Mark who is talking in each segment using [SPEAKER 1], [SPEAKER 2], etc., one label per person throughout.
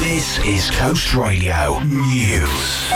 [SPEAKER 1] This is Coast Radio News.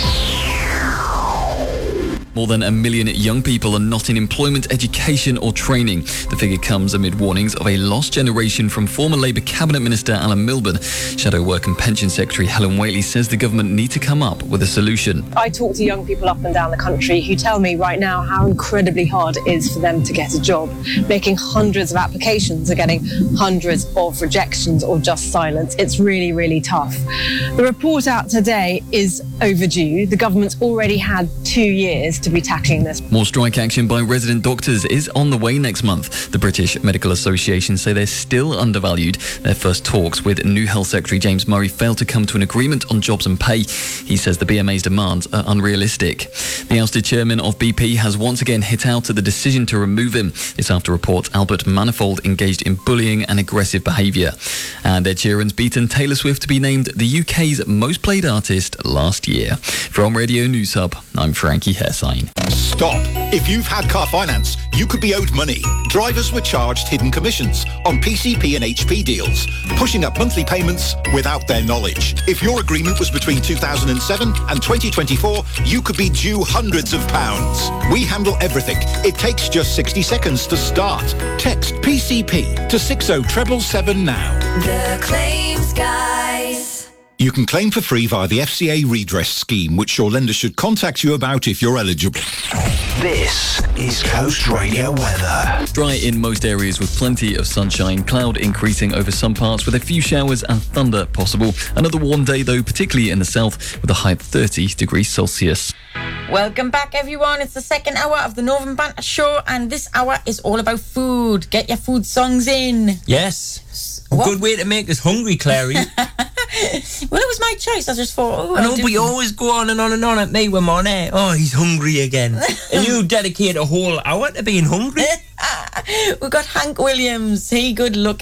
[SPEAKER 2] More than 1 million young people are not in employment, education or training. The figure comes amid warnings of a lost generation from former Labour Cabinet Minister Alan Milburn. Shadow Work and Pension Secretary Helen Whately says the government need to come up with a solution.
[SPEAKER 3] I talk to young people up and down the country who tell me right now how incredibly hard it is for them to get a job. Making hundreds of applications or getting hundreds of rejections or just silence. It's really, really tough. The report out today is overdue. The government's already had 2 years to be tackling this.
[SPEAKER 2] More strike action by resident doctors is on the way next month. The British Medical Association say they're still undervalued. Their first talks with new Health Secretary James Murray failed to come to an agreement on jobs and pay. He says the BMA's demands are unrealistic. The ousted chairman of BP has once again hit out at the decision to remove him. This after reports Albert Manifold engaged in bullying and aggressive behaviour. And Ed Sheeran's beaten Taylor Swift to be named the UK's most played artist last year. From Radio News Hub, I'm Frankie Hessine.
[SPEAKER 4] Stop. If you've had car finance, you could be owed money. Drivers were charged hidden commissions on PCP and HP deals, pushing up monthly payments without their knowledge. If your agreement was between 2007 and 2024, you could be due hundreds of pounds. We handle everything. It takes just 60 seconds to start. Text PCP to 60777 now.
[SPEAKER 5] The Claims Guys.
[SPEAKER 4] You can claim for free via the FCA redress scheme, which your lender should contact you about if you're eligible.
[SPEAKER 1] This is Coast Radio weather.
[SPEAKER 2] Dry in most areas with plenty of sunshine. Cloud increasing over some parts with a few showers and thunder possible. Another warm day though, particularly in the south, with a high of 30 degrees Celsius.
[SPEAKER 6] Welcome back, everyone. It's the second hour of the Northern Banter Show, and this hour is all about food. Get your food songs in.
[SPEAKER 7] Yes. A good way to make us hungry, Clary.
[SPEAKER 6] Well, it was my choice. I just thought,
[SPEAKER 7] I know, but you always go on and on and on at me when I'm on air. Oh, he's hungry again. And you dedicate a whole hour to being hungry.
[SPEAKER 6] We've got Hank Williams. Hey, good luck.